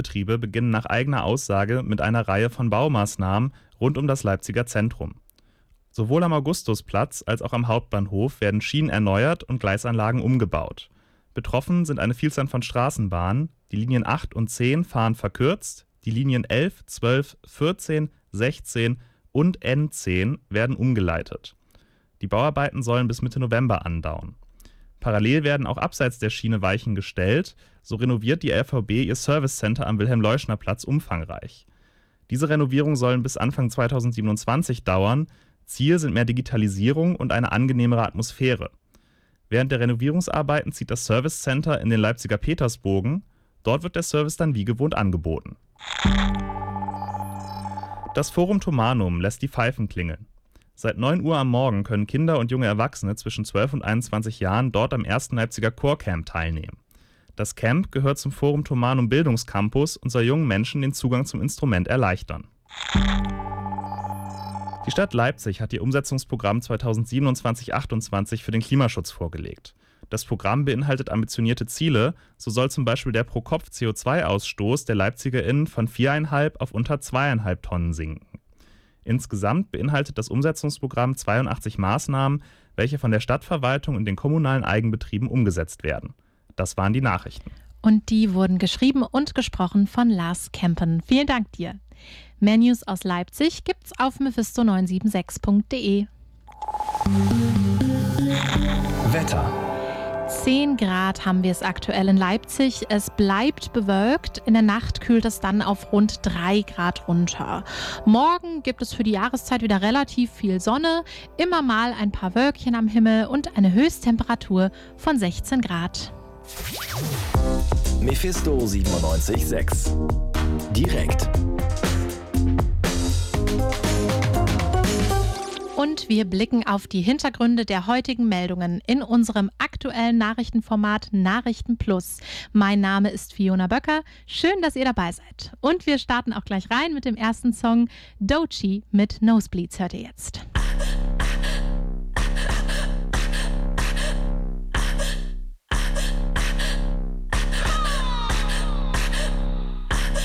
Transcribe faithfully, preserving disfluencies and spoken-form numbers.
Betriebe beginnen nach eigener Aussage mit einer Reihe von Baumaßnahmen rund um das Leipziger Zentrum. Sowohl am Augustusplatz als auch am Hauptbahnhof werden Schienen erneuert und Gleisanlagen umgebaut. Betroffen sind eine Vielzahl von Straßenbahnen. Die Linien acht und zehn fahren verkürzt, die Linien elf, zwölf, vierzehn, sechzehn und N zehn werden umgeleitet. Die Bauarbeiten sollen bis Mitte November andauern. Parallel werden auch abseits der Schiene Weichen gestellt, so renoviert die R V B ihr Servicecenter am Wilhelm-Leuschner-Platz umfangreich. Diese Renovierungen sollen bis Anfang zweitausendsiebenundzwanzig dauern. Ziel sind mehr Digitalisierung und eine angenehmere Atmosphäre. Während der Renovierungsarbeiten zieht das Servicecenter in den Leipziger Petersbogen. Dort wird der Service dann wie gewohnt angeboten. Das Forum Thomanum lässt die Pfeifen klingeln. Seit neun Uhr am Morgen können Kinder und junge Erwachsene zwischen zwölf und einundzwanzig Jahren dort am ersten Leipziger Chorcamp teilnehmen. Das Camp gehört zum Forum Thomanum Bildungscampus und soll jungen Menschen den Zugang zum Instrument erleichtern. Die Stadt Leipzig hat ihr Umsetzungsprogramm zweitausendsiebenundzwanzig achtundzwanzig für den Klimaschutz vorgelegt. Das Programm beinhaltet ambitionierte Ziele, so soll zum Beispiel der Pro-Kopf-C O zwei Ausstoß der LeipzigerInnen von vier Komma fünf auf unter zwei Komma fünf Tonnen sinken. Insgesamt beinhaltet das Umsetzungsprogramm zweiundachtzig Maßnahmen, welche von der Stadtverwaltung und den kommunalen Eigenbetrieben umgesetzt werden. Das waren die Nachrichten. Und die wurden geschrieben und gesprochen von Lars Kempen. Vielen Dank dir. Mehr News aus Leipzig gibt's auf mephisto neun sieben sechs punkt de. Wetter. zehn Grad haben wir es aktuell in Leipzig. Es bleibt bewölkt. In der Nacht kühlt es dann auf rund drei Grad runter. Morgen gibt es für die Jahreszeit wieder relativ viel Sonne, immer mal ein paar Wölkchen am Himmel und eine Höchsttemperatur von sechzehn Grad. Mephisto siebenundneunzig Komma sechs. Direkt. Und wir blicken auf die Hintergründe der heutigen Meldungen in unserem aktuellen Nachrichtenformat Nachrichten Plus. Mein Name ist Fiona Böcker. Schön, dass ihr dabei seid. Und wir starten auch gleich rein mit dem ersten Song. Doechii mit Nosebleeds hört ihr jetzt.